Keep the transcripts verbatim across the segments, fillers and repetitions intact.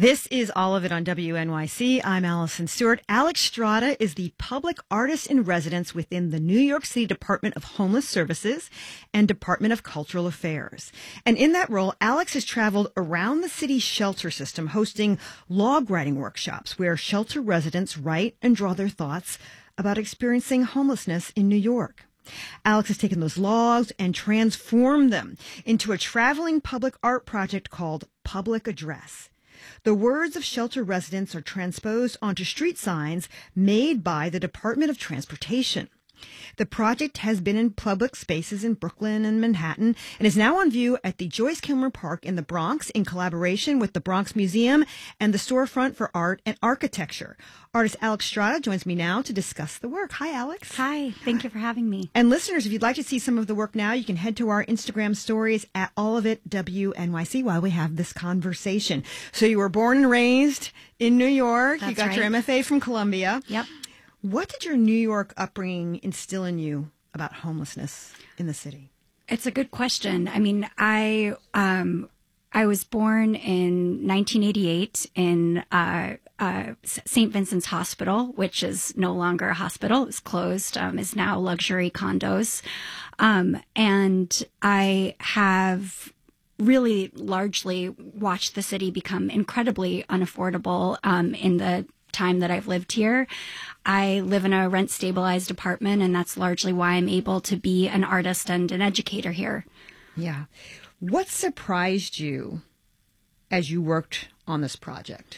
This is All of It on W N Y C. I'm Allison Stewart. Alex Strada is the public artist in residence within the New York City Department of Homeless Services and Department of Cultural Affairs. And in that role, Alex has traveled around the city's shelter system, hosting log writing workshops where shelter residents write and draw their thoughts about experiencing homelessness in New York. Alex has taken those logs and transformed them into a traveling public art project called Public Address. The words of shelter residents are transposed onto street signs made by the Department of Transportation. The project has been in public spaces in Brooklyn and Manhattan and is now on view at the Joyce Kilmer Park in the Bronx in collaboration with the Bronx Museum and the Storefront for Art and Architecture. Artist Alex Strada joins me now to discuss the work. Hi, Alex. Hi. Thank you for having me. And listeners, if you'd like to see some of the work now, you can head to our Instagram stories at All of It W N Y C while we have this conversation. So you were born and raised in New York. That's you got right. your M F A from Columbia. Yep. What did your New York upbringing instill in you about homelessness in the city? It's a good question. I mean, I um, I was born in nineteen eighty-eight in uh, uh, Saint Vincent's Hospital, which is no longer a hospital. It's closed. Um, is now luxury condos, um, and I have really largely watched the city become incredibly unaffordable um, in the time that I've lived here. I live in a rent-stabilized apartment, and that's largely why I'm able to be an artist and an educator here. Yeah. What surprised you as you worked on this project?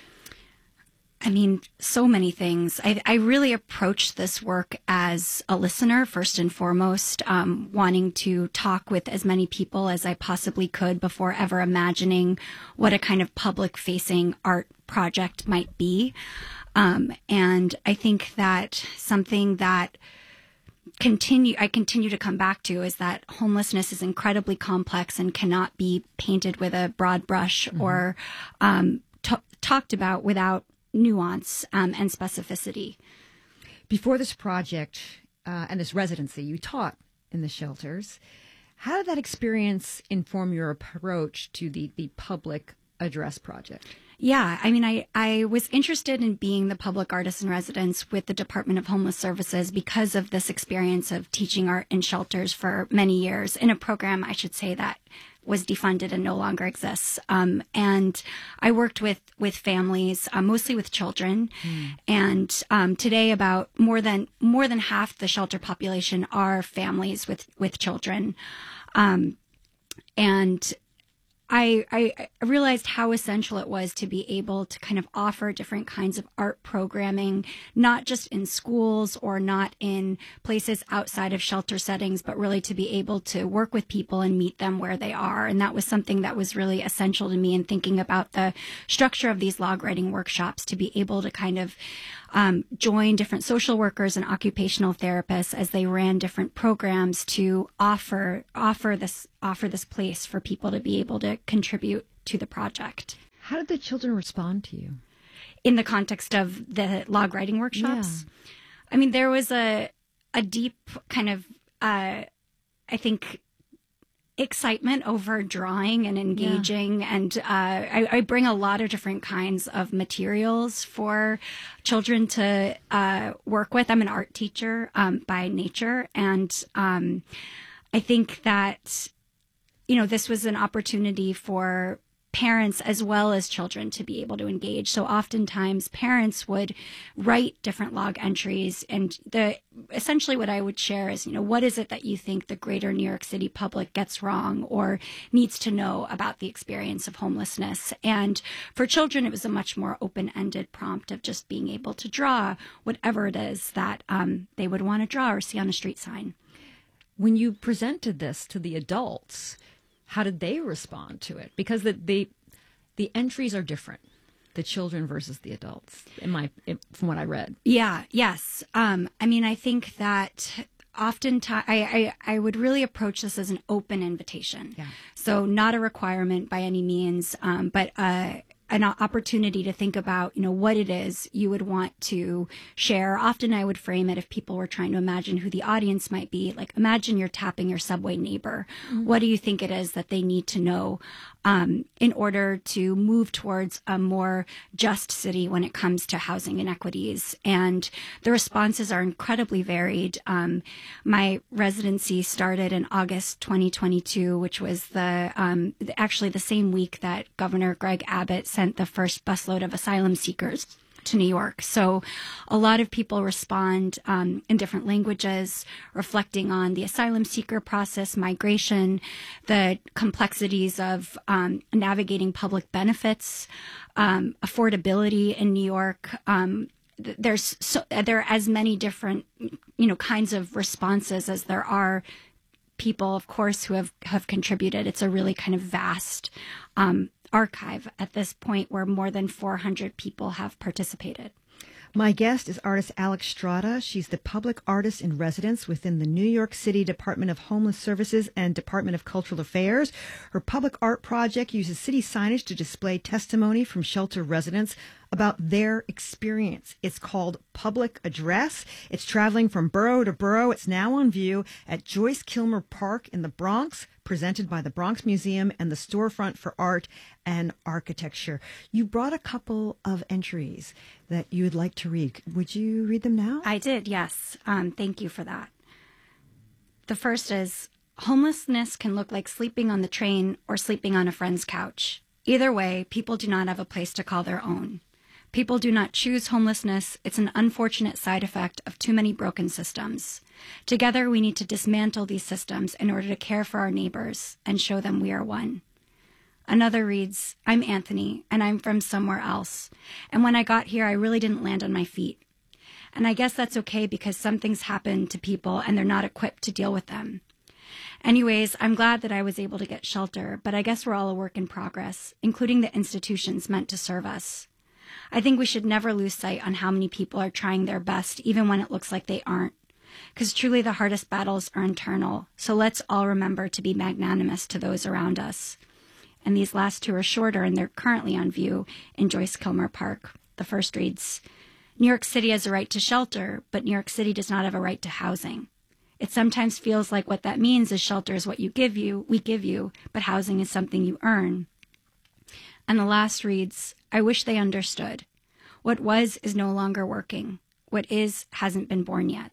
I mean, so many things. I, I really approached this work as a listener, first and foremost, um, wanting to talk with as many people as I possibly could before ever imagining what a kind of public-facing art project might be. Um, and I think that something that continue I continue to come back to is that homelessness is incredibly complex and cannot be painted with a broad brush mm-hmm. or um, t- talked about without nuance um, and specificity. Before this project uh, and this residency, you taught in the shelters. How did that experience inform your approach to the, the public address project? Yeah, I mean, I, I was interested in being the public artist in residence with the Department of Homeless Services because of this experience of teaching art in shelters for many years in a program, I should say, that was defunded and no longer exists. Um, and I worked with, with families, uh, mostly with children. Mm. And um, today about more than more than half the shelter population are families with, with children. Um, and I, I realized how essential it was to be able to kind of offer different kinds of art programming, not just in schools or not in places outside of shelter settings, but really to be able to work with people and meet them where they are. And that was something that was really essential to me in thinking about the structure of these log writing workshops, to be able to kind of Um, join different social workers and occupational therapists as they ran different programs to offer offer this offer this place for people to be able to contribute to the project. How did the children respond to you in the context of the log writing workshops? Yeah. I mean, there was a a deep kind of uh, I think excitement over drawing and engaging. Yeah. And uh, I, I bring a lot of different kinds of materials for children to uh, work with. I'm an art teacher um, by nature. And um, I think that, you know, this was an opportunity for parents as well as children to be able to engage. So oftentimes parents would write different log entries, and the essentially what I would share is, you know, what is it that you think the greater New York City public gets wrong or needs to know about the experience of homelessness? And for children, it was a much more open-ended prompt of just being able to draw whatever it is that um, they would want to draw or see on a street sign. When you presented this to the adults, how did they respond to it? Because the the, the entries are different, the children versus the adults, in my in, from what I read. Yeah, yes. Um, I mean, I think that oftentimes I, I, I would really approach this as an open invitation. Yeah. So not a requirement by any means, um, but uh, an opportunity to think about, you know, what it is you would want to share. Often I would frame it, if people were trying to imagine who the audience might be, like, imagine you're tapping your subway neighbor. Mm-hmm. What do you think it is that they need to know um, in order to move towards a more just city when it comes to housing inequities? And the responses are incredibly varied. Um, my residency started in August twenty twenty-two, which was the um, actually the same week that Governor Greg Abbott sent the first busload of asylum seekers to New York. So a lot of people respond um, in different languages, reflecting on the asylum seeker process, migration, the complexities of um, navigating public benefits, um, affordability in New York. Um, th- there's so, there are as many different, you know, kinds of responses as there are people, of course, who have, have contributed. It's a really kind of vast um, archive at this point, where more than four hundred people have participated. My guest is artist Alex Strada. She's the public artist in residence within the New York City Department of Homeless Services and Department of Cultural Affairs. Her public art project uses city signage to display testimony from shelter residents about their experience. It's called Public Address. It's traveling from borough to borough. It's now on view at Joyce Kilmer Park in the Bronx, presented by the Bronx Museum and the Storefront for Art and Architecture. You brought a couple of entries that you would like to read. Would you read them now? I did, yes. Um, thank you for that. The first is, homelessness can look like sleeping on the train or sleeping on a friend's couch. Either way, people do not have a place to call their own. People do not choose homelessness. It's an unfortunate side effect of too many broken systems. Together, we need to dismantle these systems in order to care for our neighbors and show them we are one. Another reads, I'm Anthony, and I'm from somewhere else. And when I got here, I really didn't land on my feet. And I guess that's okay, because some things happen to people and they're not equipped to deal with them. Anyways, I'm glad that I was able to get shelter, but I guess we're all a work in progress, including the institutions meant to serve us. I think we should never lose sight on how many people are trying their best, even when it looks like they aren't. Because truly the hardest battles are internal. So let's all remember to be magnanimous to those around us. And these last two are shorter, and they're currently on view in Joyce Kilmer Park. The first reads, New York City has a right to shelter, but New York City does not have a right to housing. It sometimes feels like what that means is shelter is what you give you, we give you, but housing is something you earn. And the last reads, I wish they understood. What was is no longer working. What is hasn't been born yet.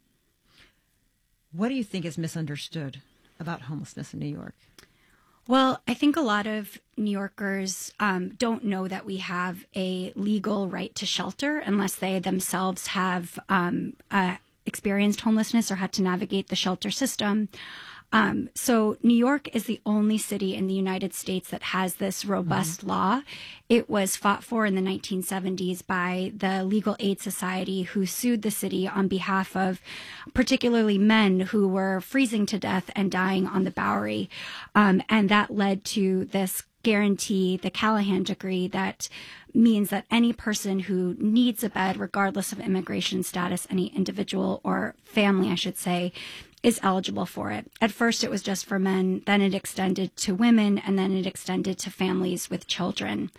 What do you think is misunderstood about homelessness in New York? Well, I think a lot of New Yorkers um, don't know that we have a legal right to shelter unless they themselves have um, uh, experienced homelessness or had to navigate the shelter system. Um, so New York is the only city in the United States that has this robust mm-hmm. law. It was fought for in the nineteen seventies by the Legal Aid Society, who sued the city on behalf of particularly men who were freezing to death and dying on the Bowery. Um, and that led to this guarantee, the Callahan Decree, that means that any person who needs a bed, regardless of immigration status, any individual or family, I should say, is eligible for it. At first, it was just for men, then it extended to women, and then it extended to families with children.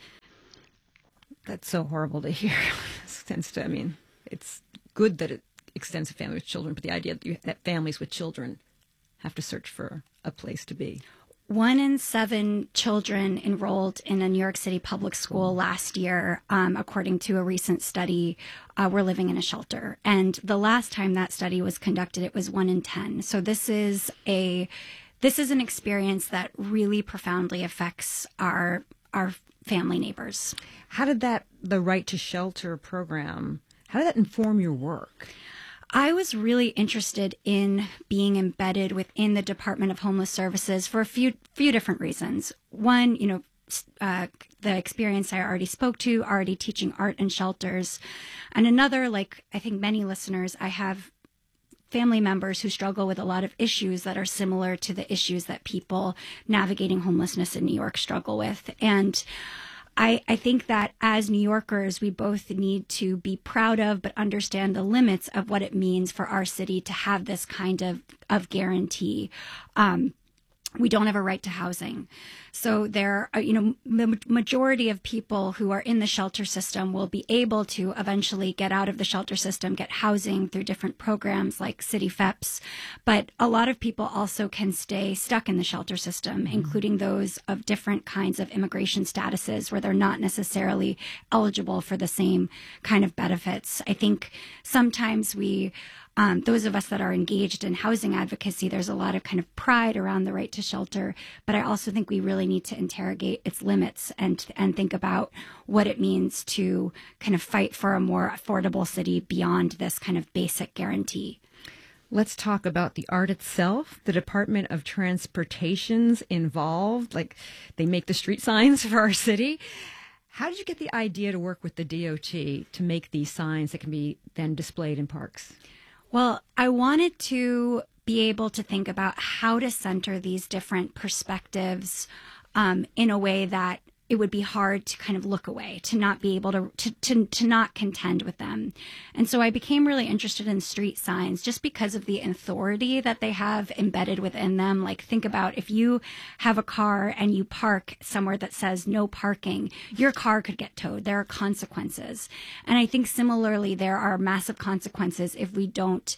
That's so horrible to hear. Extends to, I mean, it's good that it extends to families with children, but the idea that, you, that families with children have to search for a place to be. One in seven children enrolled in a New York City public school last year, um, according to a recent study, uh, were living in a shelter. And the last time that study was conducted, it was one in ten. So this is a this is an experience that really profoundly affects our our family neighbors. How did that the Right to Shelter program? How did that inform your work? I was really interested in being embedded within the Department of Homeless Services for a few few different reasons. One, you know, uh, the experience I already spoke to, already teaching art in shelters. And another, like I think many listeners, I have family members who struggle with a lot of issues that are similar to the issues that people navigating homelessness in New York struggle with. And I, I think that as New Yorkers, we both need to be proud of, but understand the limits of what it means for our city to have this kind of, of guarantee. Um, we don't have a right to housing. So there are, you know, the majority of people who are in the shelter system will be able to eventually get out of the shelter system, get housing through different programs like City F E P S. But a lot of people also can stay stuck in the shelter system, mm-hmm. including those of different kinds of immigration statuses where they're not necessarily eligible for the same kind of benefits. I think sometimes we Um, those of us that are engaged in housing advocacy, there's a lot of kind of pride around the right to shelter, but I also think we really need to interrogate its limits and and think about what it means to kind of fight for a more affordable city beyond this kind of basic guarantee. Let's talk about the art itself. The Department of Transportation's involved, like they make the street signs for our city. How did you get the idea to work with the D O T to make these signs that can be then displayed in parks? Well, I wanted to be able to think about how to center these different perspectives um, in a way that it would be hard to kind of look away, to not be able to, to, to, to not contend with them. And so I became really interested in street signs just because of the authority that they have embedded within them. Like, think about if you have a car and you park somewhere that says no parking, your car could get towed. There are consequences. And I think similarly, there are massive consequences if we don't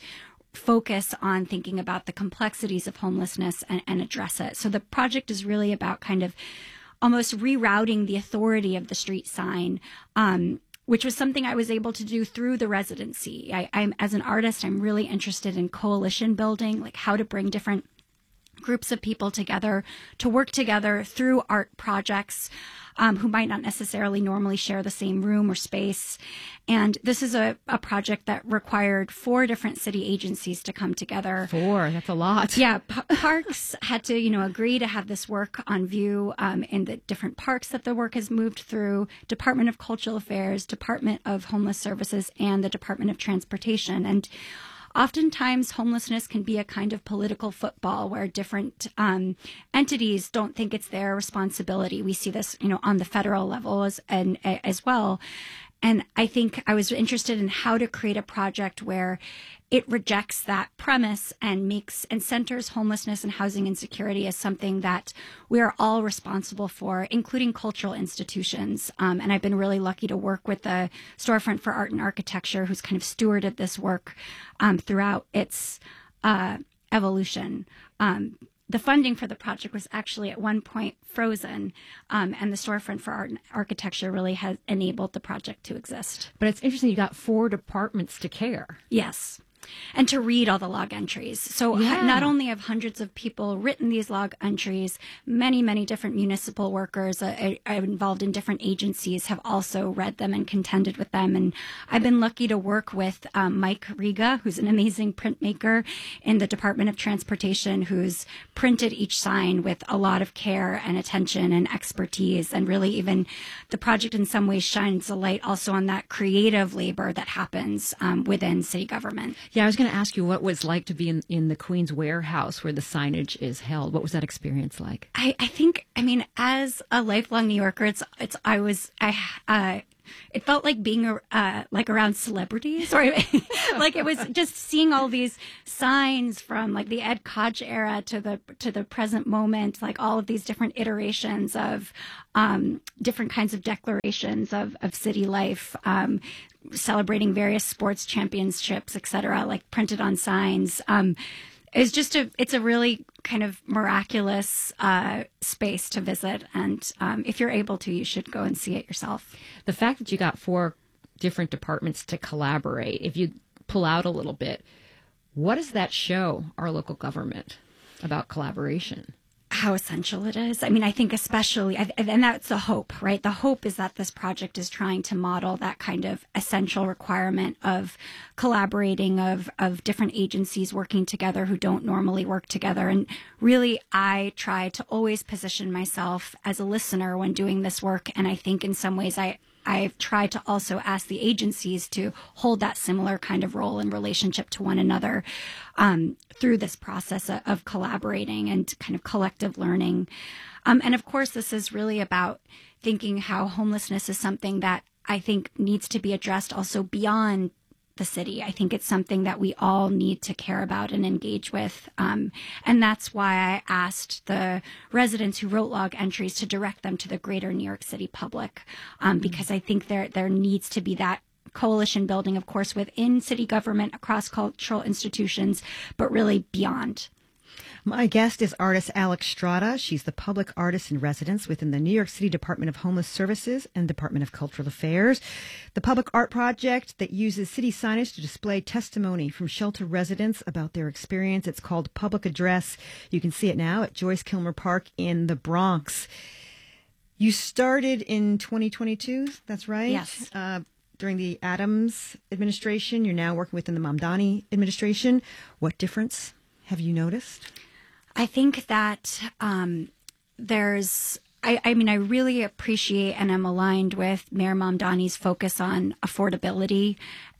focus on thinking about the complexities of homelessness and, and address it. So the project is really about kind of almost rerouting the authority of the street sign, um, which was something I was able to do through the residency. I, I'm, as an artist, I'm really interested in coalition building, like how to bring different groups of people together to work together through art projects um, who might not necessarily normally share the same room or space. And this is a, a project that required four different city agencies to come together. Four, that's a lot. Yeah, P- parks had to, you know, agree to have this work on view um, in the different parks that the work has moved through, Department of Cultural Affairs, Department of Homeless Services, and the Department of Transportation. And oftentimes, homelessness can be a kind of political football where different um, entities don't think it's their responsibility. We see this, you know, on the federal level as, and, as well. And I think I was interested in how to create a project where it rejects that premise and makes and centers homelessness and housing insecurity as something that we are all responsible for, including cultural institutions. Um, and I've been really lucky to work with the Storefront for Art and Architecture, who's kind of stewarded this work um, throughout its uh, evolution. Um, The funding for the project was actually at one point frozen, um, and the Storefront for Art and Architecture really has enabled the project to exist. But it's interesting, you got four departments to care. Yes. And to read all the log entries. So Yeah. not only have hundreds of people written these log entries, many, many different municipal workers uh, uh, involved in different agencies have also read them and contended with them. And I've been lucky to work with um, Mike Riga, who's an amazing printmaker in the Department of Transportation, who's printed each sign with a lot of care and attention and expertise. And really even the project in some ways shines a light also on that creative labor that happens um, within city government. Yeah, I was going to ask you what it was like to be in, in the Queen's Warehouse where the signage is held. What was that experience like? I, I think, I mean, as a lifelong New Yorker, it's, it's, I was, I, uh, it felt like being uh, like around celebrities, or like it was just seeing all these signs from like the Ed Koch era to the to the present moment, like all of these different iterations of um, different kinds of declarations of, of city life, um, celebrating various sports championships, et cetera, like printed on signs. Um, It's just a, it's a really kind of miraculous uh, space to visit. And um, if you're able to, you should go and see it yourself. The fact that you got four different departments to collaborate, if you pull out a little bit, what does that show our local government about collaboration? How essential it is. I mean, I think especially, and that's the hope, right? The hope is that this project is trying to model that kind of essential requirement of collaborating, of, of different agencies working together who don't normally work together. And really, I try to always position myself as a listener when doing this work. And I think in some ways, I I've tried to also ask the agencies to hold that similar kind of role in relationship to one another um, through this process of, of collaborating and kind of collective learning. Um, and of course, this is really about thinking how homelessness is something that I think needs to be addressed also beyond the city. I think it's something that we all need to care about and engage with. Um, and that's why I asked the residents who wrote log entries to direct them to the greater New York City public, um, because I think there there needs to be that coalition building, of course, within city government, across cultural institutions, but really beyond. My guest is artist Alex Strada. She's the public artist in residence within the New York City Department of Homeless Services and Department of Cultural Affairs. The public art project that uses city signage to display testimony from shelter residents about their experience. It's called Public Address. You can see it now at Joyce Kilmer Park in the Bronx. You started in twenty twenty-two, that's right? Yes. Uh, during the Adams administration. You're now working within the Mamdani administration. What difference have you noticed? I think that um, there's, I, I mean, I really appreciate and am aligned with Mayor Mamdani's focus on affordability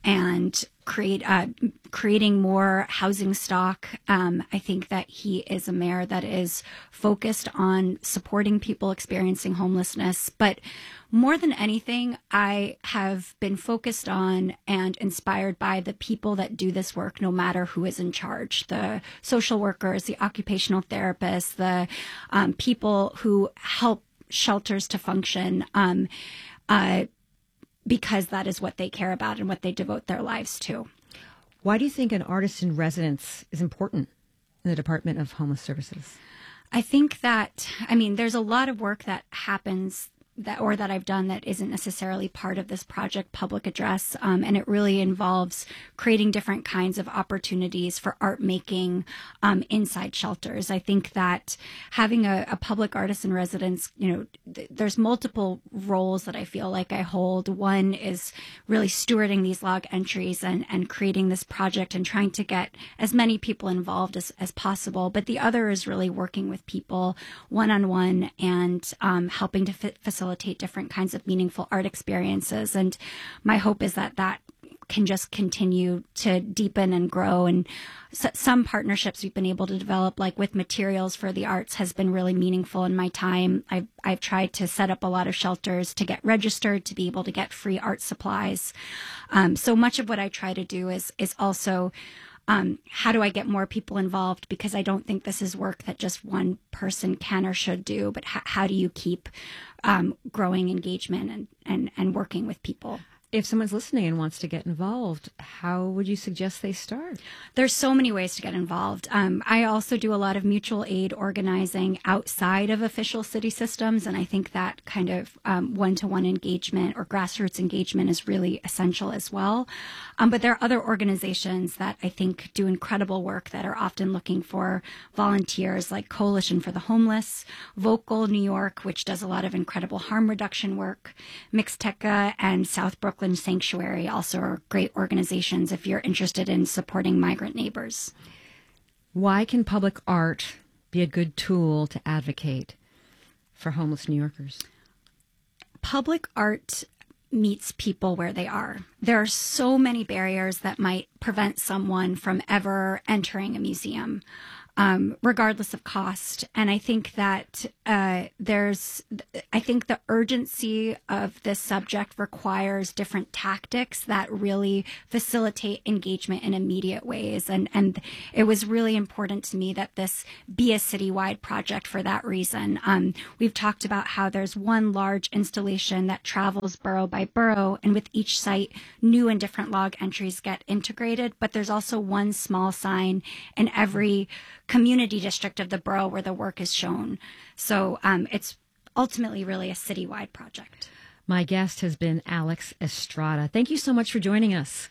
and create uh, creating more housing stock. Um, I think that he is a mayor that is focused on supporting people experiencing homelessness. But more than anything, I have been focused on and inspired by the people that do this work, no matter who is in charge, the social workers, the occupational therapists, the um, people who help shelters to function, um, uh, because that is what they care about and what they devote their lives to. Why do you think an artist in residence is important in the Department of Homeless Services? I think that, I mean, there's a lot of work that happens that or that I've done that isn't necessarily part of this project, Public Address, um, and it really involves creating different kinds of opportunities for art making um, inside shelters. I think that having a, a public artist in residence, you know, th- there's multiple roles that I feel like I hold. One is really stewarding these log entries and, and creating this project and trying to get as many people involved as, as possible. But the other is really working with people one-on-one and um, helping to f- facilitate facilitate different kinds of meaningful art experiences. And my hope is that that can just continue to deepen and grow. And s- some partnerships we've been able to develop, like with Materials for the Arts, has been really meaningful in my time. I've, I've tried to set up a lot of shelters to get registered, to be able to get free art supplies. Um, so much of what I try to do is, is also Um, how do I get more people involved? Because I don't think this is work that just one person can or should do, but h- how do you keep um, growing engagement and, and, and working with people? If someone's listening and wants to get involved, how would you suggest they start? There's so many ways to get involved. Um, I also do a lot of mutual aid organizing outside of official city systems, and I think that kind of um, one-to-one engagement or grassroots engagement is really essential as well. Um, but there are other organizations that I think do incredible work that are often looking for volunteers, like Coalition for the Homeless, Vocal New York, which does a lot of incredible harm reduction work, Mixteca, and South Brooklyn Sanctuary also are great organizations if you're interested in supporting migrant neighbors. Why can public art be a good tool to advocate for homeless New Yorkers? Public art meets people where they are. There are so many barriers that might prevent someone from ever entering a museum, um, regardless of cost. And I think that uh, there's, I think the urgency of this subject requires different tactics that really facilitate engagement in immediate ways. And, and it was really important to me that this be a citywide project for that reason. Um, we've talked about how there's one large installation that travels borough by borough, and with each site, new and different log entries get integrated. But there's also one small sign in every community district of the borough where the work is shown. So um, it's ultimately really a citywide project. My guest has been Alex Estrada. Thank you so much for joining us.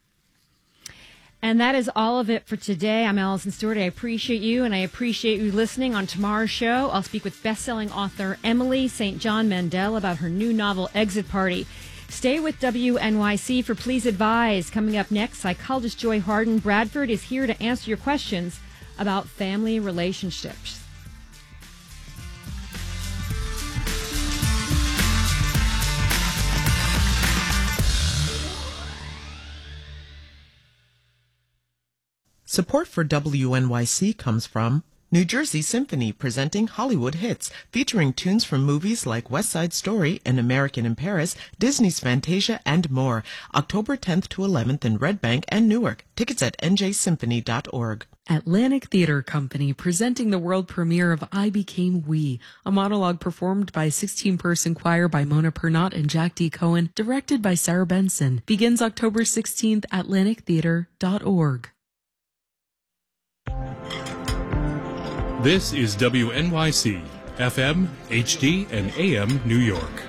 And that is all of it for today. I'm Allison Stewart. I appreciate you, and I appreciate you listening. On tomorrow's show, I'll speak with best-selling author Emily Saint John Mandel about her new novel, Exit Party. Stay with W N Y C for Please Advise. Coming up next, psychologist Joy Harden Bradford is here to answer your questions about family relationships. Support for W N Y C comes from New Jersey Symphony presenting Hollywood Hits, featuring tunes from movies like West Side Story, An American in Paris, Disney's Fantasia, and more. October tenth to eleventh in Red Bank and Newark. Tickets at n j symphony dot org. Atlantic Theater Company presenting the world premiere of I Became We, a monologue performed by a sixteen-person choir by Mona Pernot and Jack D. Cohen, directed by Sarah Benson. Begins October sixteenth, atlantic theater dot org. This is W N Y C, F M, H D, and A M New York.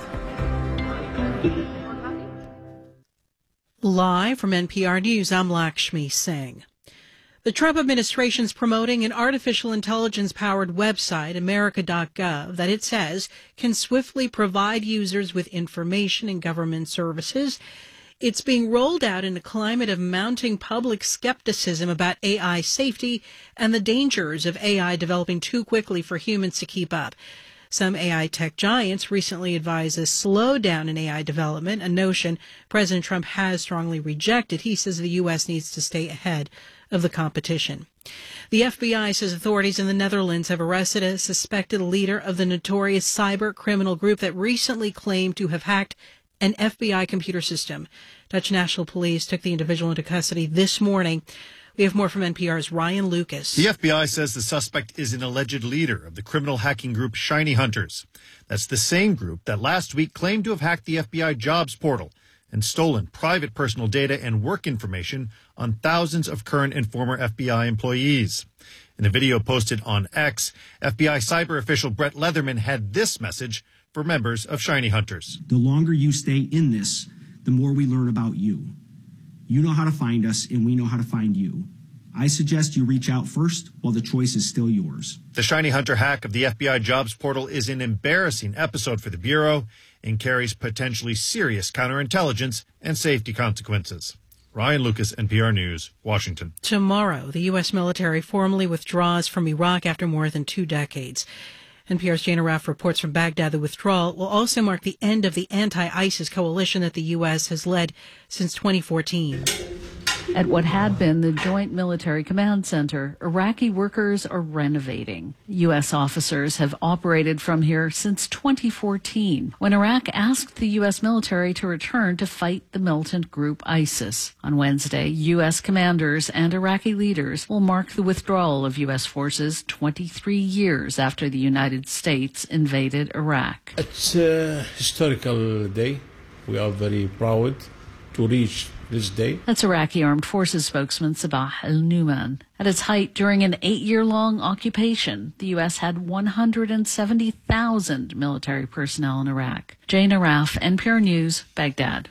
Live from N P R News, I'm Lakshmi Singh. The Trump administration is promoting an artificial intelligence-powered website, america dot gov, that it says can swiftly provide users with information and government services. It's being rolled out in a climate of mounting public skepticism about A I safety and the dangers of A I developing too quickly for humans to keep up. Some A I tech giants recently advised a slowdown in A I development, a notion President Trump has strongly rejected. He says the U S needs to stay ahead of the competition. The F B I says authorities in the Netherlands have arrested a suspected leader of the notorious cyber criminal group that recently claimed to have hacked an F B I computer system. Dutch National Police took the individual into custody this morning. We have more from N P R's Ryan Lucas. The F B I says the suspect is an alleged leader of the criminal hacking group Shiny Hunters. That's the same group that last week claimed to have hacked the F B I jobs portal and stolen private personal data and work information on thousands of current and former F B I employees. In a video posted on X, F B I cyber official Brett Leatherman had this message for members of Shiny Hunters. The longer you stay in this, the more we learn about you. You know how to find us, and we know how to find you. I suggest you reach out first while the choice is still yours. The Shiny Hunter hack of the F B I jobs portal is an embarrassing episode for the Bureau and carries potentially serious counterintelligence and safety consequences. Ryan Lucas, N P R News, Washington. Tomorrow, the U S military formally withdraws from Iraq after more than two decades. N P R's Jane Arraf reports from Baghdad the withdrawal will also mark the end of the anti-ISIS coalition that the U S has led since twenty fourteen. At what had been the Joint Military Command Center, Iraqi workers are renovating. U S officers have operated from here since twenty fourteen, when Iraq asked the U S military to return to fight the militant group ISIS. On Wednesday, U S commanders and Iraqi leaders will mark the withdrawal of U S forces twenty-three years after the United States invaded Iraq. It's a historical day. We are very proud to reach this day. That's Iraqi Armed Forces spokesman Sabah al-Numan. At its height, during an eight-year-long occupation, the U S had one hundred seventy thousand military personnel in Iraq. Jane Arraf, N P R News, Baghdad.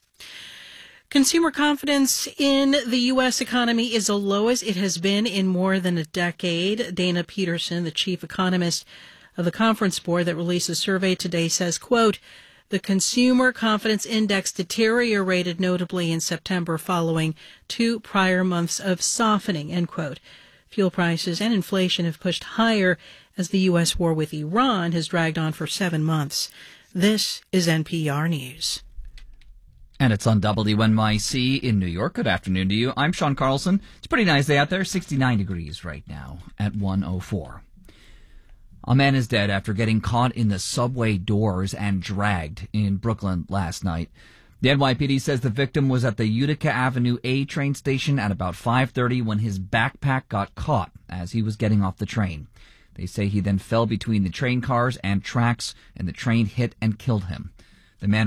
Consumer confidence in the U S economy is the lowest it has been in more than a decade. Dana Peterson, the chief economist of the Conference Board that released a survey today, says, quote, the Consumer Confidence Index deteriorated notably in September following two prior months of softening, end quote. Fuel prices and inflation have pushed higher as the U S war with Iran has dragged on for seven months. This is N P R News. And it's on W N Y C in New York. Good afternoon to you. I'm Sean Carlson. It's a pretty nice day out there, sixty-nine degrees right now at one oh four. A man is dead after getting caught in the subway doors and dragged in Brooklyn last night. The N Y P D says the victim was at the Utica Avenue A train station at about five thirty when his backpack got caught as he was getting off the train. They say he then fell between the train cars and tracks, and the train hit and killed him. The man